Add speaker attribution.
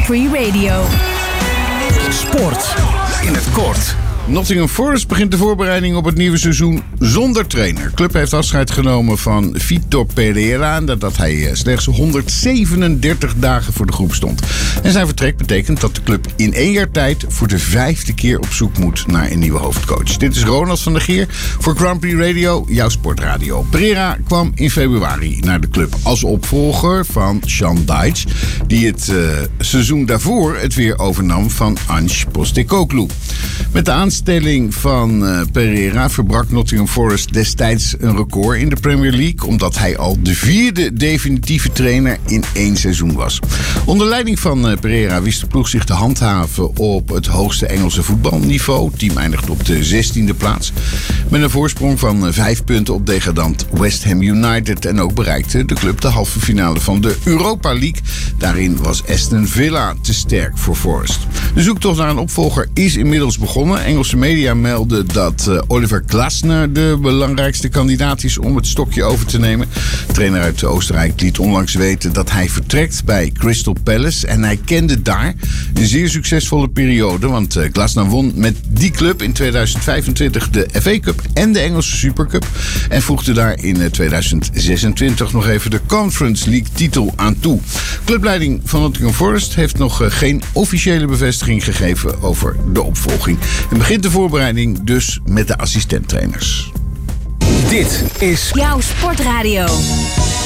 Speaker 1: Free Radio.
Speaker 2: Sport in het kort.
Speaker 3: Nottingham Forest begint de voorbereiding op het nieuwe seizoen zonder trainer. De club heeft afscheid genomen van Vitor Pereira nadat hij slechts 137 dagen voor de groep stond. En zijn vertrek betekent dat de club in 1 jaar tijd voor de 5e keer op zoek moet naar een nieuwe hoofdcoach. Dit is Ronald van der Geer voor Grand Prix Radio, jouw sportradio. Pereira kwam in februari naar de club als opvolger van Sean Dyche, die het seizoen daarvoor het weer overnam van Ange Postecoglou. Met de aanstelling van Pereira verbrak Nottingham Forest destijds een record in de Premier League, omdat hij al de 4e definitieve trainer in 1 seizoen was. Onder leiding van Pereira wist de ploeg zich te handhaven op het hoogste Engelse voetbalniveau. Het team eindigde op de 16e plaats met een voorsprong van 5 punten op degradant West Ham United. En ook bereikte de club de halve finale van de Europa League. Daarin was Aston Villa te sterk voor Forest. De zoektocht naar een opvolger is inmiddels begonnen. Engelse media melden dat Oliver Glasner de belangrijkste kandidaat is om het stokje over te nemen. De trainer uit Oostenrijk liet onlangs weten dat hij vertrekt bij Crystal Palace. En hij kende daar een zeer succesvolle periode. Want Glasner won met die club in 2025 de FA Cup en de Engelse Supercup. En voegde daar in 2026 nog even de Conference League titel aan toe. Clubleiding van Nottingham Forest heeft nog geen officiële bevestiging gegeven over de opvolging. En begint de voorbereiding dus met de assistenttrainers.
Speaker 2: Dit is
Speaker 1: Jouw sportradio.